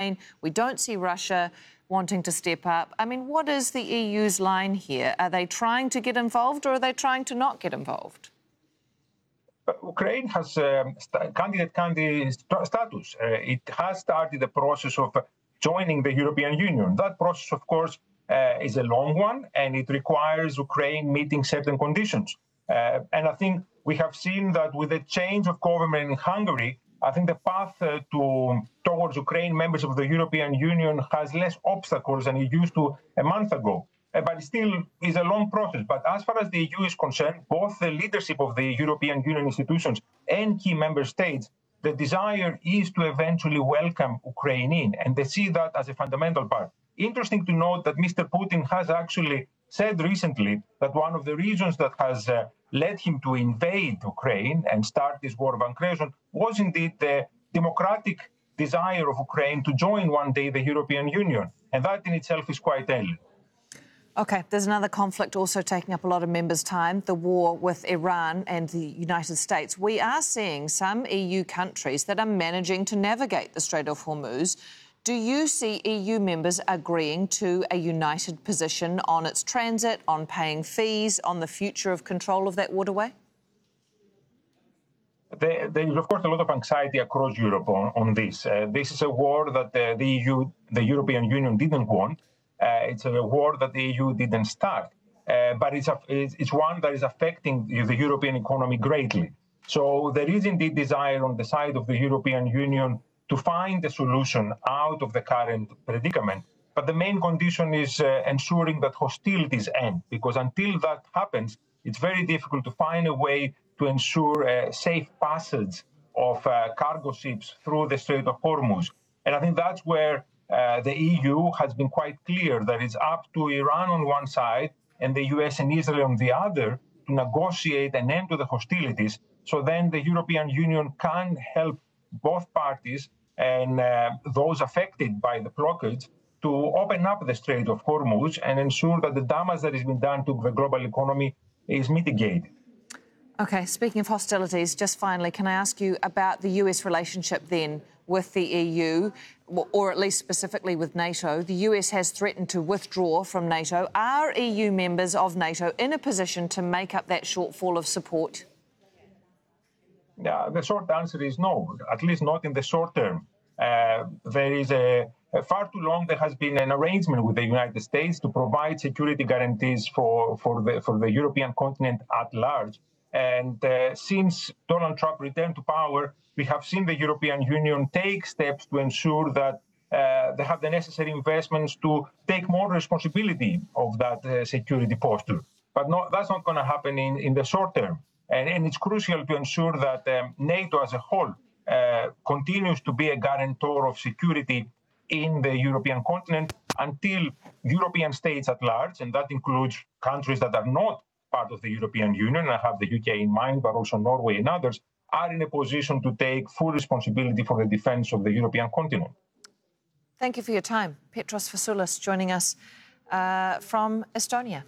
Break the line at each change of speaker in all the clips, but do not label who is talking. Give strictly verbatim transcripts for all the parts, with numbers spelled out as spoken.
Ukraine. We don't see Russia wanting to step up. I mean, what is the E U's line here? Are they trying to get involved or are they trying to not get involved?
Ukraine has um, st- candidate country st- status. Uh, it has started the process of joining the European Union. That process, of course, uh, is a long one, and it requires Ukraine meeting certain conditions. Uh, and I think we have seen that with the change of government in Hungary, I think the path uh, to towards Ukraine members of the European Union has less obstacles than it used to a month ago. Uh, but it still is a long process. But as far as the E U is concerned, both the leadership of the European Union institutions and key member states, the desire is to eventually welcome Ukraine in, and they see that as a fundamental part. Interesting to note that Mister Putin has actually said recently that one of the reasons that has uh, led him to invade Ukraine and start this war of aggression was indeed the democratic desire of Ukraine to join one day the European Union. And that in itself is quite early.
OK, there's another conflict also taking up a lot of members' time, the war with Iran and the United States. We are seeing some E U countries that are managing to navigate the Strait of Hormuz. Do you see E U members agreeing to a united position on its transit, on paying fees, on the future of control of that waterway?
There, there is, of course, a lot of anxiety across Europe on, on this. Uh, this is a war that uh, the E U, the European Union didn't want. Uh, it's a war that the E U didn't start, uh, but it's, a, it's, it's one that is affecting the European economy greatly. So there is indeed desire on the side of the European Union to find a solution out of the current predicament. But the main condition is uh, ensuring that hostilities end, because until that happens, it's very difficult to find a way to ensure a safe passage of uh, cargo ships through the Strait of Hormuz. And I think that's where uh, the E U has been quite clear that it's up to Iran on one side and the U S and Israel on the other to negotiate an end to the hostilities, so then the European Union can help both parties and uh, those affected by the blockage to open up the Strait of Hormuz and ensure that the damage that has been done to the global economy is mitigated.
OK, speaking of hostilities, just finally, can I ask you about the U S relationship then with the E U, or at least specifically with NATO? The U S has threatened to withdraw from NATO. Are E U members of NATO in a position to make up that shortfall of support?
Yeah, the short answer is no, at least not in the short term. Uh, there is a, a far too long there has been an arrangement with the United States to provide security guarantees for, for, the, for the European continent at large. And uh, since Donald Trump returned to power, we have seen the European Union take steps to ensure that uh, they have the necessary investments to take more responsibility of that uh, security posture. But no, that's not going to happen in, in the short term. And, and it's crucial to ensure that um, NATO as a whole uh, continues to be a guarantor of security in the European continent until European states at large, and that includes countries that are not part of the European Union, I have the U K in mind, but also Norway and others, are in a position to take full responsibility for the defense of the European continent.
Thank you for your time. Petros Fasoulas joining us uh, from Estonia.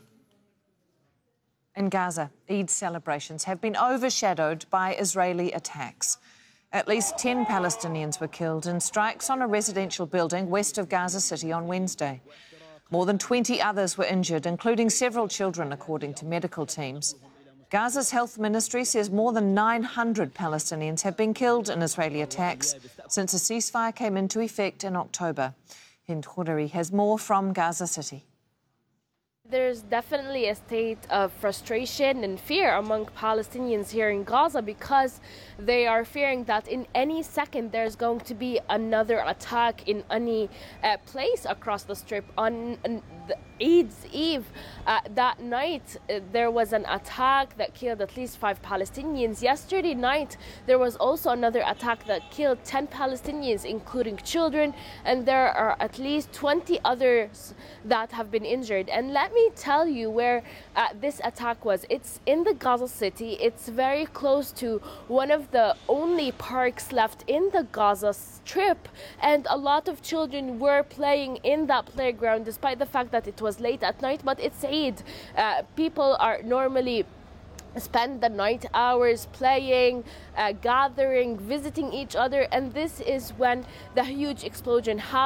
In Gaza, Eid celebrations have been overshadowed by Israeli attacks. At least ten Palestinians were killed in strikes on a residential building west of Gaza City on Wednesday. More than twenty others were injured, including several children, according to medical teams. Gaza's health ministry says more than nine hundred Palestinians have been killed in Israeli attacks since a ceasefire came into effect in October. Hind Khoury has more from Gaza City.
There's definitely a state of frustration and fear among Palestinians here in Gaza because they are fearing that in any second there's going to be another attack in any uh, place across the strip. On, on the Eid's Eve, uh, that night, uh, there was an attack that killed at least five Palestinians. Yesterday night, there was also another attack that killed ten Palestinians, including children, and there are at least twenty others that have been injured. And let me tell you where uh, this attack was. It's in the Gaza City. It's very close to one of the only parks left in the Gaza Strip, and a lot of children were playing in that playground despite the fact that it was late at night, but it's Eid. Uh, people are normally spend the night hours playing, uh, gathering, visiting each other, and this is when the huge explosion happened.